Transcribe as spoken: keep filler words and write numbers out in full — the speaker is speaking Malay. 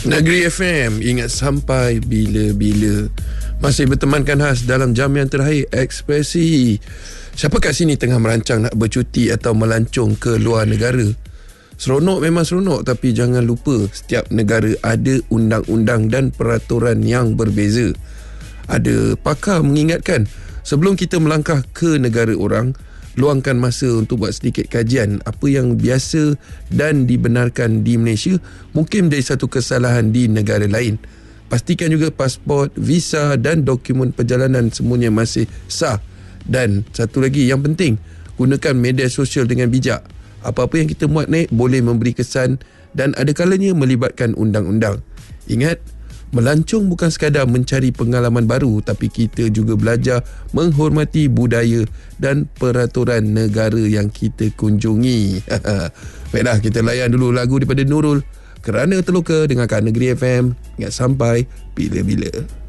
Negeri F M, ingat sampai bila-bila. Masih bertemankan khas dalam jam yang terakhir, Ekspresi. Siapa kat sini tengah merancang nak bercuti atau melancong ke luar negara? Seronok memang seronok, tapi jangan lupa setiap negara ada undang-undang dan peraturan yang berbeza. Ada pakar mengingatkan, sebelum kita melangkah ke negara orang, luangkan masa untuk buat sedikit kajian apa yang biasa dan dibenarkan di Malaysia mungkin menjadi satu kesalahan di negara lain. Pastikan juga pasport, visa dan dokumen perjalanan semuanya masih sah. Dan satu lagi yang penting, gunakan media sosial dengan bijak. Apa-apa yang kita muat naik boleh memberi kesan dan ada kalanya melibatkan undang-undang. Ingat, melancong bukan sekadar mencari pengalaman baru, tapi kita juga belajar menghormati budaya dan peraturan negara yang kita kunjungi. Baiklah, kita layan dulu lagu daripada Nurul, Kerana Terluka, dengarkan Negeri F M. Ingat sampai bila-bila.